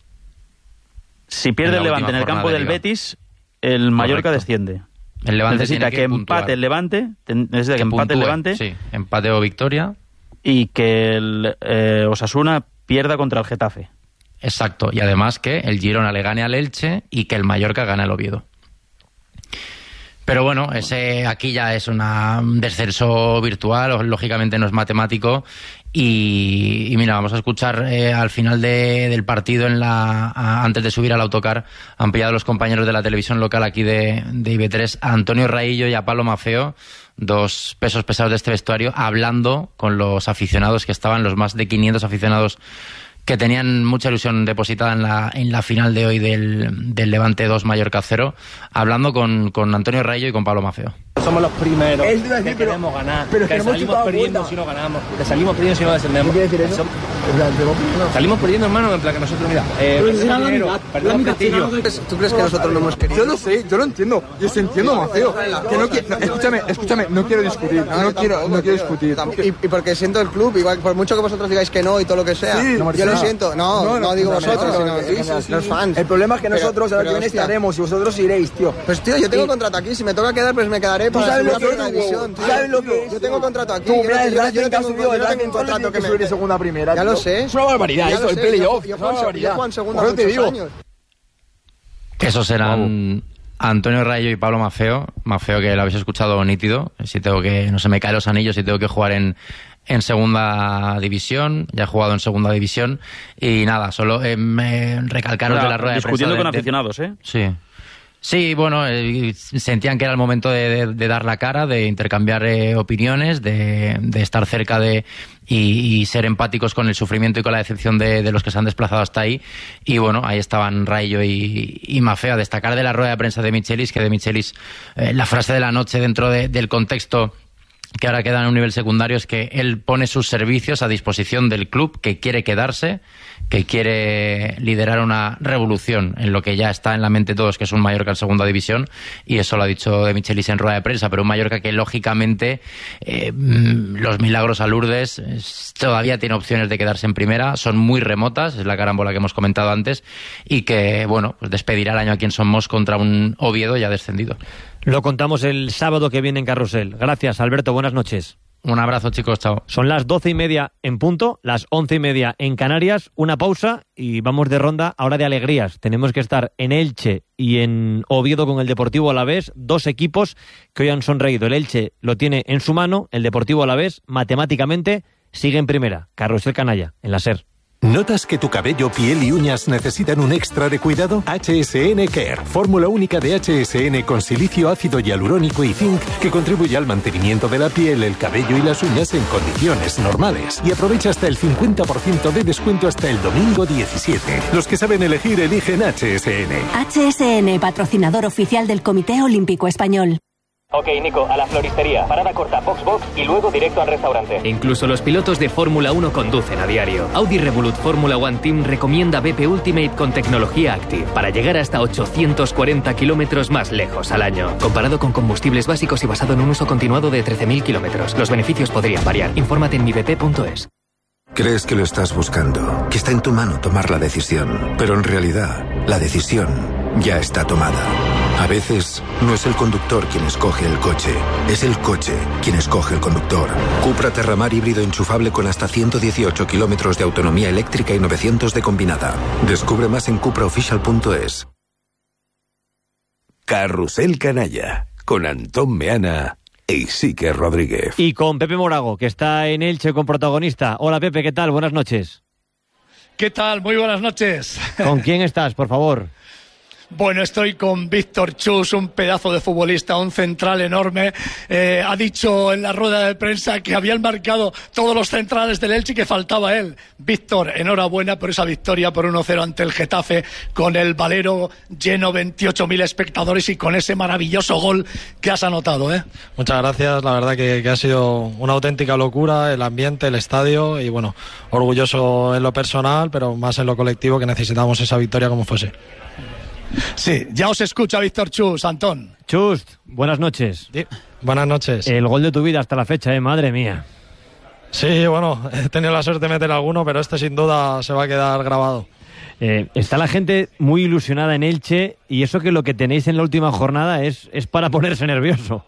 Si pierde el Levante en el campo del Betis, el Mallorca desciende. El Levante necesita que empate el Levante, Sí, empate o victoria. Y que el Osasuna pierda contra el Getafe. Exacto, y además que el Girona le gane al Elche y que el Mallorca gane al Oviedo. Pero bueno, aquí ya es un descenso virtual, lógicamente no es matemático. Y mira, vamos a escuchar al final del partido, antes de subir al autocar, han pillado los compañeros de la televisión local aquí de IB3 a Antonio Raillo y a Pablo Mafeo, 2 pesos pesados de este vestuario, hablando con los aficionados que estaban, los más de 500 aficionados que tenían mucha ilusión depositada en la final de hoy del Levante 2 Mallorca 0, hablando con Antonio Raillo y con Pablo Mafeo. Somos los primeros que queremos ganar, pero que salimos perdiendo si no ganamos, que salimos perdiendo si no descendemos. ¿Qué quiere decir eso? Salimos perdiendo, hermano, en plan que nosotros, mira, perdemos prestigio. ¿Tú crees que nosotros no hemos querido? Yo lo sé, yo lo entiendo, yo se entiendo, Maceo. Que escúchame, no quiero discutir, no quiero discutir. Y porque siento el club, igual por mucho que vosotros digáis que no y todo lo que sea, yo lo siento, no digo vosotros, sino los fans. El problema es que nosotros a lo que viene estaremos y vosotros iréis, tío. Pues tío, yo tengo contrato aquí, si me toca quedar, pues me quedaré. ¿Tú sabes lo que es? Yo tengo contrato aquí. Tú, mira, yo tengo contrato que me subir de segunda a primera. Ya lo sé. Es una barbaridad eso, el playoff. Yo juego en segunda hace muchos años. Esos serán Antonio Raillo y Pablo Mafeo. Mafeo, que lo habéis escuchado nítido. Si no se me caen los anillos y tengo que jugar en segunda división. Ya he jugado en segunda división. Y nada, solo recalcaros de la rueda de prensa. Discutiendo con aficionados, ¿eh? Sí. Sí, bueno, sentían que era el momento de dar la cara, de intercambiar opiniones, de estar cerca y ser empáticos con el sufrimiento y con la decepción de los que se han desplazado hasta ahí. Y bueno, ahí estaban Rayo y Mafeo. A destacar de la rueda de prensa de Michelis, que de Michelis la frase de la noche dentro del contexto que ahora queda en un nivel secundario es que él pone sus servicios a disposición del club, que quiere quedarse, que quiere liderar una revolución en lo que ya está en la mente de todos, que es un Mallorca en segunda división, y eso lo ha dicho de Michelis en rueda de prensa, pero un Mallorca que lógicamente los milagros a Lourdes todavía tiene opciones de quedarse en primera, son muy remotas, es la carambola que hemos comentado antes, y que bueno, pues despedirá el año aquí en Somos contra un Oviedo ya descendido. Lo contamos el sábado que viene en Carrusel. Gracias, Alberto, buenas noches. Un abrazo, chicos, chao. Son las 12:30 en punto, las 11:30 en Canarias, una pausa y vamos de ronda ahora de alegrías. Tenemos que estar en Elche y en Oviedo con el Deportivo Alavés, dos equipos que hoy han sonreído. El Elche lo tiene en su mano, el Deportivo Alavés matemáticamente sigue en primera. Carrusel Canalla, en la SER. ¿Notas que tu cabello, piel y uñas necesitan un extra de cuidado? HSN Care, fórmula única de HSN con silicio, ácido hialurónico y zinc que contribuye al mantenimiento de la piel, el cabello y las uñas en condiciones normales. Y aprovecha hasta el 50% de descuento hasta el domingo 17. Los que saben elegir, eligen HSN. HSN, patrocinador oficial del Comité Olímpico Español. Ok, Nico, a la floristería, parada corta, box y luego directo al restaurante. Incluso los pilotos de Fórmula 1 conducen a diario. Audi Revolut Fórmula One Team recomienda BP Ultimate con tecnología Active para llegar hasta 840 kilómetros más lejos al año. Comparado con combustibles básicos y basado en un uso continuado de 13.000 kilómetros. Los beneficios podrían variar. Infórmate en mibp.es. Crees que lo estás buscando, que está en tu mano tomar la decisión, pero en realidad la decisión ya está tomada. A veces no es el conductor quien escoge el coche, es el coche quien escoge el conductor. Cupra Terramar híbrido enchufable con hasta 118 kilómetros de autonomía eléctrica y 900 de combinada. Descubre más en cupraofficial.es. Carrusel Canalla, con Antón Meana e Isique Rodríguez. Y con Pepe Morago, que está en Elche con protagonista. Hola Pepe, ¿qué tal? Buenas noches. ¿Qué tal? Muy buenas noches. ¿Con quién estás, por favor? Bueno, estoy con Víctor Chus, un pedazo de futbolista, un central enorme. Ha dicho en la rueda de prensa que habían marcado todos los centrales del Elche y que faltaba él. Víctor, enhorabuena por esa victoria por 1-0 ante el Getafe, con el Valero lleno, 28.000 espectadores y con ese maravilloso gol que has anotado, ¿eh? Muchas gracias, la verdad que ha sido una auténtica locura el ambiente, el estadio y bueno, orgulloso en lo personal, pero más en lo colectivo, que necesitamos esa victoria como fuese. Sí, ya os escucha Víctor Chus, Antón. Chus, buenas noches. Sí, buenas noches. El gol de tu vida hasta la fecha, madre mía. Sí, bueno, he tenido la suerte de meter alguno, pero este sin duda se va a quedar grabado. Está la gente muy ilusionada en Elche y eso que lo que tenéis en la última jornada es para ponerse nervioso.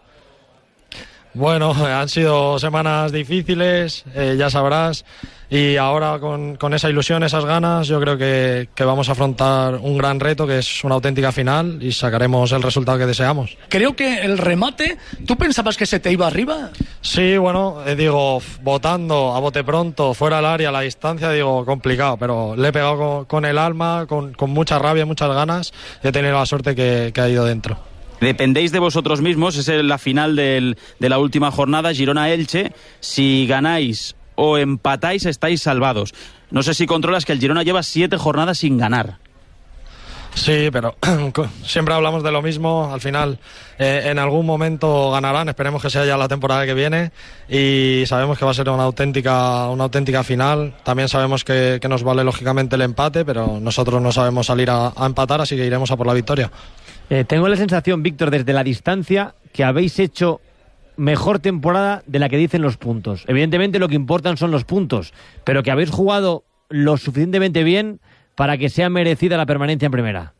Bueno, han sido semanas difíciles, ya sabrás, y ahora con esa ilusión, esas ganas, yo creo que vamos a afrontar un gran reto, que es una auténtica final, y sacaremos el resultado que deseamos. Creo que el remate, ¿tú pensabas que se te iba arriba? Sí, bueno, digo, botando a bote pronto, fuera del área, a la distancia, digo, complicado, pero le he pegado con el alma, con mucha rabia, muchas ganas, y he tenido la suerte que ha ido dentro. Dependéis de vosotros mismos, es la final de la última jornada, Girona-Elche. Si ganáis o empatáis, estáis salvados. No sé si controlas que el Girona lleva 7 jornadas sin ganar. Sí, pero siempre hablamos de lo mismo. Al final, en algún momento ganarán. Esperemos que sea ya la temporada que viene. Y sabemos que va a ser una auténtica final. También sabemos que nos vale lógicamente el empate, pero nosotros no sabemos salir a empatar, así que iremos a por la victoria. Tengo la sensación, Víctor, desde la distancia, que habéis hecho mejor temporada de la que dicen los puntos. Evidentemente lo que importan son los puntos, pero que habéis jugado lo suficientemente bien para que sea merecida la permanencia en primera.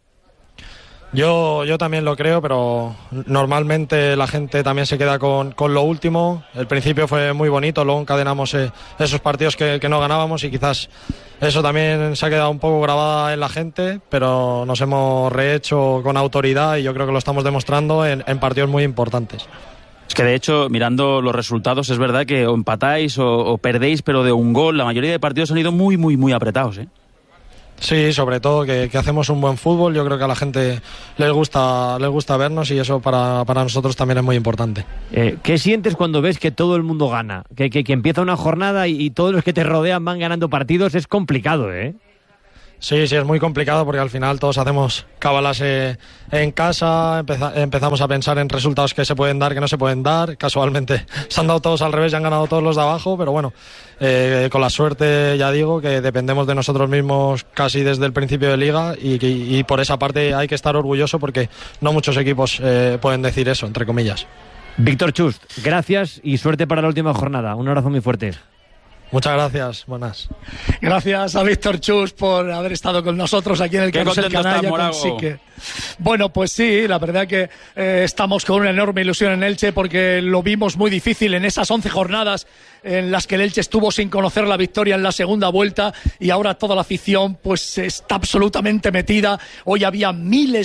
Yo también lo creo, pero normalmente la gente también se queda con lo último. El principio fue muy bonito, luego encadenamos esos partidos que no ganábamos y quizás eso también se ha quedado un poco grabada en la gente, pero nos hemos rehecho con autoridad y yo creo que lo estamos demostrando en partidos muy importantes. Es que de hecho, mirando los resultados, es verdad que o empatáis o perdéis, pero de un gol. La mayoría de partidos han ido muy, muy, muy apretados, ¿eh? Sí, sobre todo que hacemos un buen fútbol. Yo creo que a la gente les gusta vernos y eso para nosotros también es muy importante. ¿Qué sientes cuando ves que todo el mundo gana? Que empieza una jornada y todos los que te rodean van ganando partidos. Es complicado, ¿eh? Sí, es muy complicado porque al final todos hacemos cábalas en casa, empezamos a pensar en resultados que se pueden dar, que no se pueden dar. Casualmente se han dado todos al revés y han ganado todos los de abajo, pero bueno, con la suerte, ya digo, que dependemos de nosotros mismos casi desde el principio de liga y por esa parte hay que estar orgulloso porque no muchos equipos pueden decir eso, entre comillas. Víctor Chust, gracias y suerte para la última jornada. Un abrazo muy fuerte. Muchas gracias, buenas. Gracias a Víctor Chus por haber estado con nosotros aquí en el Carrusel Canalla. Bueno, pues sí, la verdad que estamos con una enorme ilusión en Elche porque lo vimos muy difícil en esas 11 jornadas en las que el Elche estuvo sin conocer la victoria en la segunda vuelta y ahora toda la afición pues está absolutamente metida. Hoy había miles